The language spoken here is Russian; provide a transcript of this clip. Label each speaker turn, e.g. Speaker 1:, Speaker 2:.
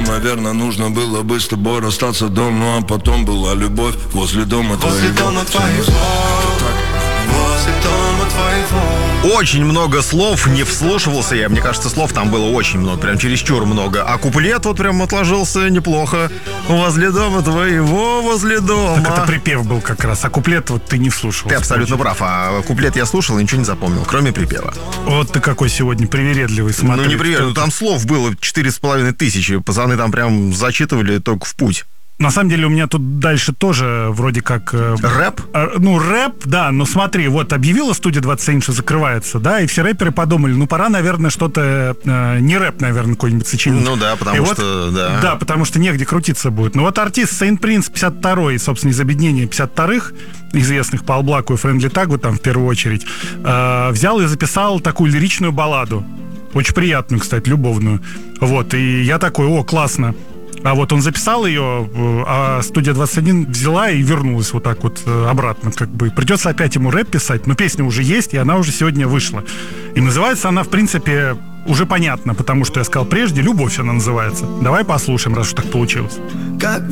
Speaker 1: наверное, нужно было бы с тобой расстаться до, ну а потом была любовь возле дома твоего.
Speaker 2: Возле дома твоего.
Speaker 3: Очень много слов, не вслушивался я. Мне кажется, слов там было очень много, прям чересчур много. А куплет вот прям отложился неплохо. Возле дома твоего, возле дома.
Speaker 4: Так это припев был как раз, а куплет вот ты не вслушивался.
Speaker 3: Ты абсолютно прав. А куплет я слушал и ничего не запомнил, кроме припева.
Speaker 4: Вот ты какой сегодня привередливый, смотри.
Speaker 3: Ну не привередливый, там слов было 4500. Пацаны там прям зачитывали только в путь.
Speaker 4: На самом деле у меня тут дальше тоже вроде как...
Speaker 3: Рэп?
Speaker 4: Ну, рэп, да, но смотри, вот объявила студия 27, что закрывается, да, и все рэперы подумали, ну, пора, наверное, что-то... не рэп, наверное, какой-нибудь сочинить.
Speaker 3: Ну да, потому что, да.
Speaker 4: Да, потому что негде крутиться будет. Ну вот артист Saint Prince 52-й, собственно, из объединения 52-х, известных по All Black и Friendly Tag, там в первую очередь, взял и записал такую лиричную балладу. Очень приятную, кстати, любовную. Вот, и я такой, о, классно. А вот он записал ее, а студия 21 взяла и вернулась вот так вот обратно. Как бы придется опять ему рэп писать, но песня уже есть, и она уже сегодня вышла. И называется она, в принципе, уже понятно, потому что я сказал прежде, «Любовь» она называется. Давай послушаем, раз уж так получилось.
Speaker 2: Как